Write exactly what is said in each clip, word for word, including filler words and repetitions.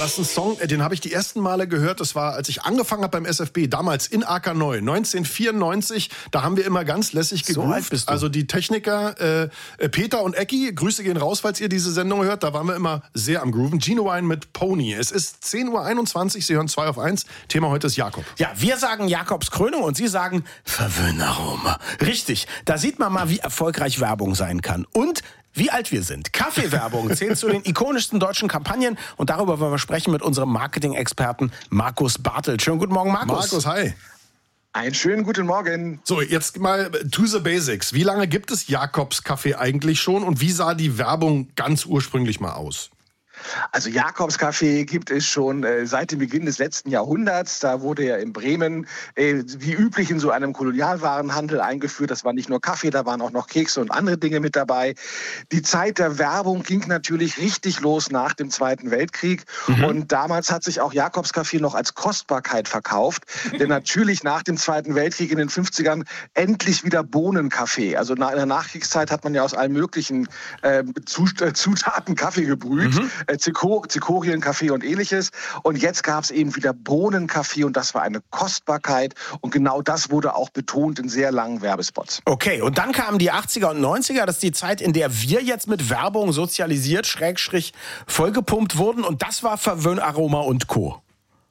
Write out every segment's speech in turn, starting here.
ein Song, den habe ich die ersten Male gehört. Das war, als ich angefangen habe beim S F B, damals in Ackerneu, neunzehnhundertvierundneunzig. Da haben wir immer ganz lässig gegroovt. So also die Techniker äh, Peter und Ecki, Grüße gehen raus, falls ihr diese Sendung hört. Da waren wir immer sehr am Grooven. Genuine mit Pony. Es ist zehn Uhr einundzwanzig, Sie hören zwei auf eins. Thema heute ist Jakob. Ja, wir sagen Jakobs Krönung und Sie sagen Verwöhnaroma. Richtig, da sieht man mal, wie erfolgreich Werbung sein kann. Und wie alt wir sind. Kaffeewerbung zählt zu den ikonischsten deutschen Kampagnen und darüber wollen wir sprechen mit unserem Marketing-Experten Markus Bartelt. Schönen guten Morgen, Markus. Markus, hi. Einen schönen guten Morgen. So, jetzt mal to the basics. Wie lange gibt es Jakobs Kaffee eigentlich schon und wie sah die Werbung ganz ursprünglich mal aus? Also Jakobs Kaffee gibt es schon äh, seit dem Beginn des letzten Jahrhunderts. Da wurde er in Bremen äh, wie üblich in so einem Kolonialwarenhandel eingeführt. Das war nicht nur Kaffee, da waren auch noch Kekse und andere Dinge mit dabei. Die Zeit der Werbung ging natürlich richtig los nach dem Zweiten Weltkrieg. Mhm. Und damals hat sich auch Jakobs Kaffee noch als Kostbarkeit verkauft. Denn natürlich nach dem Zweiten Weltkrieg in den fünfzigern endlich wieder Bohnenkaffee. Also in der Nachkriegszeit hat man ja aus allen möglichen äh, Zutaten Kaffee gebrüht. Mhm. Zikor- Zikorien-Kaffee und ähnliches. Und jetzt gab es eben wieder Bohnenkaffee und das war eine Kostbarkeit. Und genau das wurde auch betont in sehr langen Werbespots. Okay, und dann kamen die achtziger und neunziger. Das ist die Zeit, in der wir jetzt mit Werbung sozialisiert, Schrägstrich, vollgepumpt wurden. Und das war Verwöhnaroma und Co.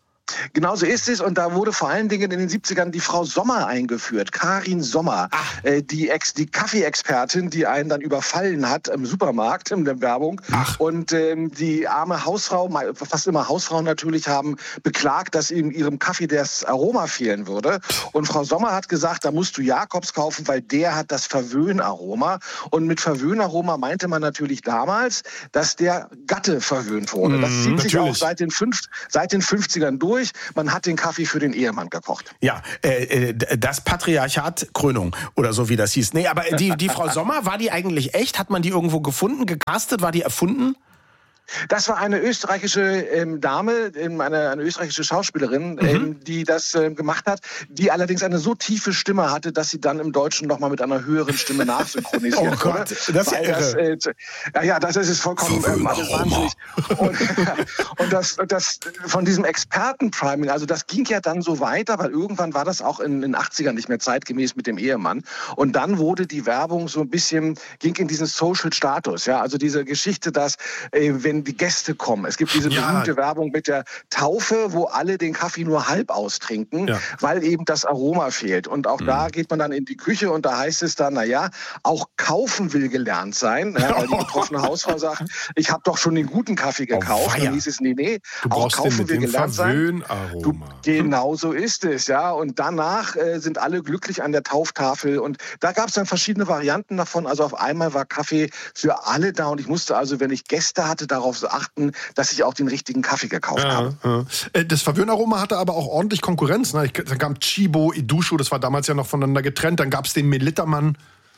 Genau so ist es und da wurde vor allen Dingen in den siebzigern die Frau Sommer eingeführt, Karin Sommer, äh, die, Ex, die Kaffee-Expertin, die einen dann überfallen hat im Supermarkt in der Werbung. Ach. Und ähm, die arme Hausfrau, fast immer Hausfrauen natürlich, haben beklagt, dass in ihrem Kaffee das Aroma fehlen würde. Und Frau Sommer hat gesagt, da musst du Jakobs kaufen, weil der hat das Verwöhnaroma. Und mit Verwöhnaroma meinte man natürlich damals, dass der Gatte verwöhnt wurde. Das zieht sich auch seit den, fünf, seit den fünfzigern durch. Man hat den Kaffee für den Ehemann gekocht. Ja, äh, das Patriarchat Krönung oder so wie das hieß. Nee, aber die, die Frau Sommer, war die eigentlich echt? Hat man die irgendwo gefunden, gecastet? War die erfunden? Das war eine österreichische ähm, Dame, ähm, eine, eine österreichische Schauspielerin, mhm. ähm, die das ähm, gemacht hat, die allerdings eine so tiefe Stimme hatte, dass sie dann im Deutschen nochmal mit einer höheren Stimme nachsynchronisiert wurde. Oh Gott, das ist ja irre. Das, äh, ja, ja, das ist vollkommen ähm, alles wahnsinnig. Und, und das, das von diesem Expertenpriming, also das ging ja dann so weiter, weil irgendwann war das auch in den achtzigern nicht mehr zeitgemäß mit dem Ehemann. Und dann wurde die Werbung so ein bisschen, ging in diesen Social-Status, ja, also diese Geschichte, dass äh, wenn die Gäste kommen. Es gibt diese berühmte ja. Werbung mit der Taufe, wo alle den Kaffee nur halb austrinken, ja. weil eben das Aroma fehlt. Und auch mhm. da geht man dann in die Küche und da heißt es dann, naja, auch kaufen will gelernt sein. Ja, weil die betroffene Hausfrau sagt, ich habe doch schon den guten Kaffee gekauft. Oh, dann hieß es, nee, nee, du auch kaufen will gelernt sein. Du, genau so ist es, ja. Und danach äh, sind alle glücklich an der Tauftafel. Und da gab es dann verschiedene Varianten davon. Also auf einmal war Kaffee für alle da und ich musste also, wenn ich Gäste hatte, darauf zu achten, dass ich auch den richtigen Kaffee gekauft ja, habe. Ja. Das Verwöhnaroma hatte aber auch ordentlich Konkurrenz. Ne? Dann kam Chibo, Idusho, das war damals ja noch voneinander getrennt. Dann gab es den Melittermann.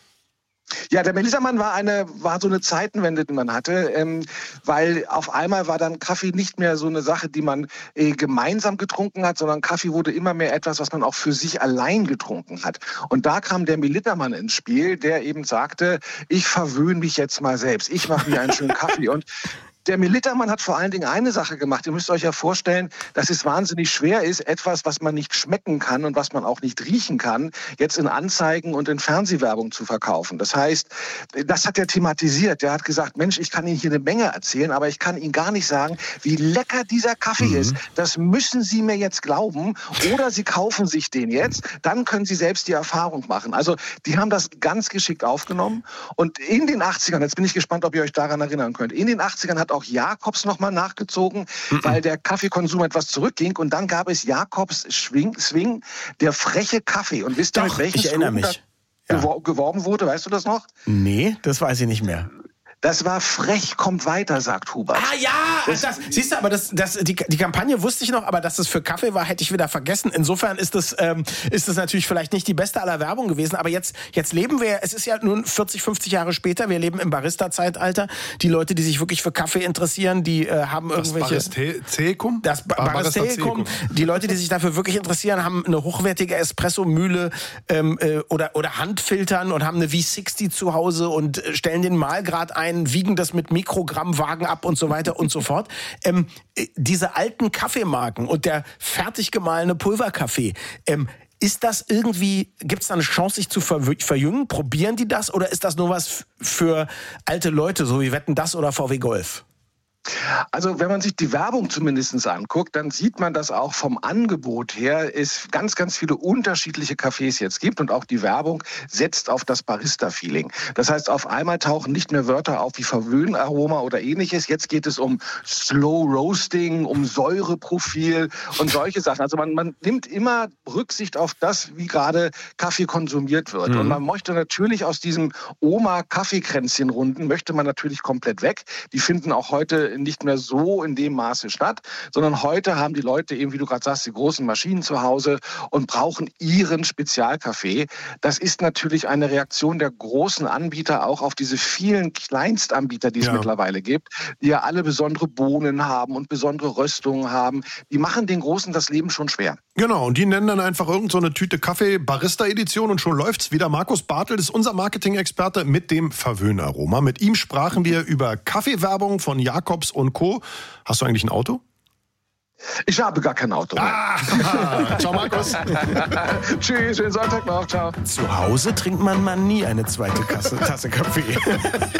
Ja, der Melittermann war eine war so eine Zeitenwende, die man hatte, ähm, weil auf einmal war dann Kaffee nicht mehr so eine Sache, die man äh, gemeinsam getrunken hat, sondern Kaffee wurde immer mehr etwas, was man auch für sich allein getrunken hat. Und da kam der Melittermann ins Spiel, der eben sagte, ich verwöhne mich jetzt mal selbst, ich mache mir einen schönen Kaffee. Und der Melittermann hat vor allen Dingen eine Sache gemacht. Ihr müsst euch ja vorstellen, dass es wahnsinnig schwer ist, etwas, was man nicht schmecken kann und was man auch nicht riechen kann, jetzt in Anzeigen und in Fernsehwerbung zu verkaufen. Das heißt, das hat er thematisiert. Der hat gesagt, Mensch, ich kann Ihnen hier eine Menge erzählen, aber ich kann Ihnen gar nicht sagen, wie lecker dieser Kaffee mhm. ist. Das müssen Sie mir jetzt glauben oder Sie kaufen sich den jetzt. Dann können Sie selbst die Erfahrung machen. Also die haben das ganz geschickt aufgenommen. Und in den achtzigern, jetzt bin ich gespannt, ob ihr euch daran erinnern könnt, in den achtzigern hat auch Jakobs nochmal nachgezogen, mhm. weil der Kaffeekonsum etwas zurückging. Und dann gab es Jakobs Swing, Swing der freche Kaffee. Und wisst ihr, mit welchem ich erinnere mich. Ja. geworben wurde? Weißt du das noch? Nee, das weiß ich nicht mehr. Das war frech, kommt weiter, sagt Hubert. Ah ja, das, das, siehst du, aber das, das, die, die Kampagne wusste ich noch, aber dass das für Kaffee war, hätte ich wieder vergessen. Insofern ist das, ähm, ist das natürlich vielleicht nicht die beste aller Werbung gewesen, aber jetzt, jetzt leben wir, es ist ja nun vierzig, fünfzig Jahre später, wir leben im Barista-Zeitalter. Die Leute, die sich wirklich für Kaffee interessieren, die äh, haben irgendwelche... Das Baristäum? Das ba- Baristäum. Die Leute, die sich dafür wirklich interessieren, haben eine hochwertige Espresso-Mühle ähm, äh, oder, oder Handfiltern und haben eine V sechzig zu Hause und stellen den Mahlgrad ein ein, wiegen das mit Mikrogrammwagen ab und so weiter und so fort. Ähm, diese alten Kaffeemarken und der fertig gemahlene Pulverkaffee, ähm, ist das irgendwie, gibt es da eine Chance, sich zu ver- verjüngen? Probieren die das oder ist das nur was f- für alte Leute, so wie Wetten, das oder V W Golf? Also wenn man sich die Werbung zumindest anguckt, dann sieht man, dass auch vom Angebot her es ganz, ganz viele unterschiedliche Cafés jetzt gibt und auch die Werbung setzt auf das Barista-Feeling. Das heißt, auf einmal tauchen nicht mehr Wörter auf wie Verwöhnaroma oder ähnliches. Jetzt geht es um Slow Roasting, um Säureprofil und solche Sachen. Also man, man nimmt immer Rücksicht auf das, wie gerade Kaffee konsumiert wird. Mhm. Und man möchte natürlich aus diesem Oma-Kaffeekränzchen-Runden, möchte man natürlich komplett weg. Die finden auch heute nicht mehr so in dem Maße statt, sondern heute haben die Leute eben, wie du gerade sagst, die großen Maschinen zu Hause und brauchen ihren Spezialkaffee. Das ist natürlich eine Reaktion der großen Anbieter auch auf diese vielen Kleinstanbieter, die es ja. mittlerweile gibt, die ja alle besondere Bohnen haben und besondere Röstungen haben. Die machen den Großen das Leben schon schwer. Genau, und die nennen dann einfach irgend so eine Tüte Kaffee Barista-Edition und schon läuft's wieder. Markus Bartelt ist unser Marketing-Experte mit dem Verwöhnaroma. Mit ihm sprachen wir über Kaffeewerbung von Jacobs und Co. Hast du eigentlich ein Auto? Ich habe gar kein Auto. Ah, ciao Markus. Tschüss, schönen Sonntag noch, ciao. Zu Hause trinkt man mal nie eine zweite Kasse, Tasse Kaffee.